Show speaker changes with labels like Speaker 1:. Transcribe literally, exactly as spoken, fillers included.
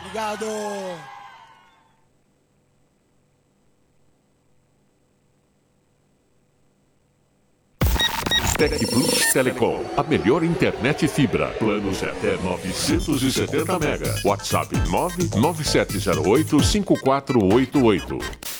Speaker 1: Obrigado.
Speaker 2: Tec Plus Telecom, a melhor internet fibra. Planos até novecentos e setenta mega. WhatsApp nove nove sete zero oito cinco quatro oito oito.